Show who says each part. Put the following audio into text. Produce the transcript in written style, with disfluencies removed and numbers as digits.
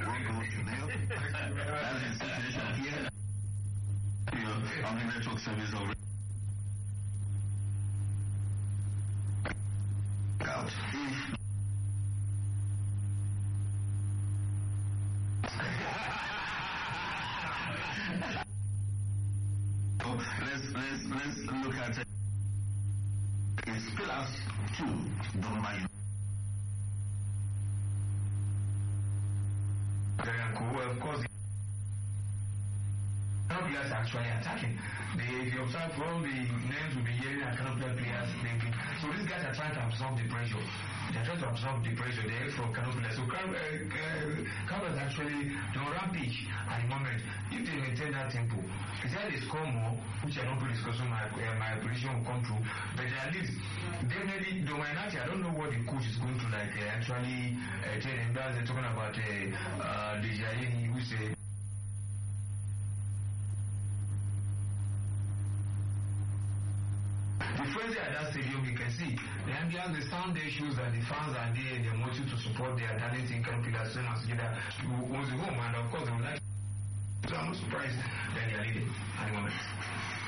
Speaker 1: That's the situation here. On the network service already. Out. Let's look at it. It's pillars to Dorma.
Speaker 2: Of course, players actually attacking. They observe all the names will be hearing and Canopy players thinking. So these guys are trying to absorb the pressure. They're trying to absorb the pressure. They're from Canopy. So Canopy is actually the rampage at the moment. If they maintain that tempo, it's either they score more, which I don't discuss on my prediction will come true. But at least definitely Dominati, I don't know what the coach is going to like actually tell them. They're talking about the Jaini who say frenzy at that stadium. You can see the ambiance, the sound there shows that the fans are there, they want you to support their talent in Canopy as together was the home, and of course they would like. So I'm not surprised that they are leading at the moment.